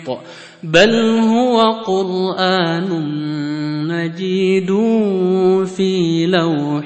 بل هو قرآن مجيد في لوح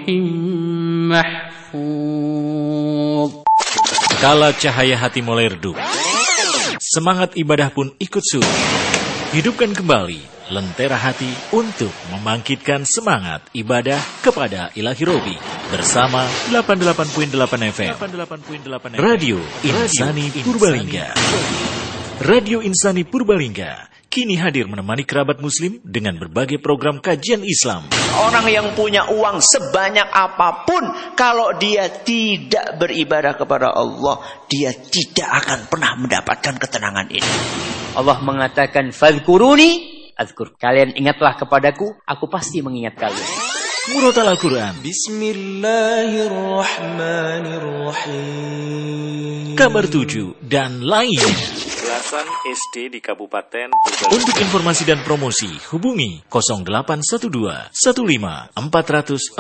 محفوظ. Kala cahaya hati mulai redup, semangat ibadah pun ikut surut. Hidupkan kembali lentera hati untuk membangkitkan semangat ibadah kepada Ilahi Robi bersama 88.8 FM Radio Insani Purbalingga. Radio Insani Purbalingga kini hadir menemani kerabat muslim dengan berbagai program kajian Islam. Orang yang punya uang sebanyak apapun, kalau dia tidak beribadah kepada Allah, dia tidak akan pernah mendapatkan ketenangan ini. Allah mengatakan, "Fadhkuruni azkur." Kalian ingatlah kepadaku, aku pasti mengingat kalian. Murotal Al-Quran, Bismillahirrahmanirrahim, Kabar 7 dan lainnya. Belasan SD di Kabupaten Untuk informasi dan promosi hubungi 0812 15 400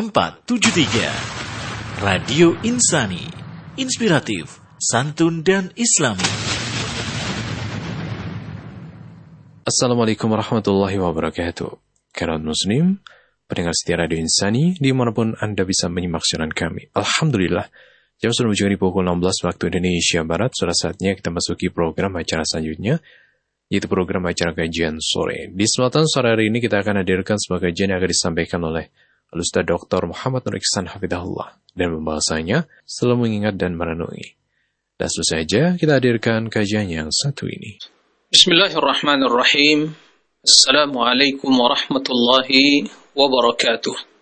473. Radio Insani, inspiratif, santun dan islami. Assalamualaikum warahmatullahi wabarakatuh. Kawan muslim, pendengar setia Radio Insani, dimanapun Anda bisa menyimak siaran kami. Alhamdulillah, jam sudah menunjukkan pukul 16 waktu Indonesia Barat. Sudah saatnya kita masuki program acara selanjutnya, yaitu program acara kajian sore. Di kesempatan sore hari ini kita akan hadirkan sebuah kajian yang akan disampaikan oleh Al-Ustaz Dr. Muhammad Nur Ihsan Hafidahullah, dan pembahasannya selalu mengingat dan merenungi. Langsung saja kita hadirkan kajian yang satu ini. Bismillahirrahmanirrahim. Assalamualaikum warahmatullahi wabarakatuh.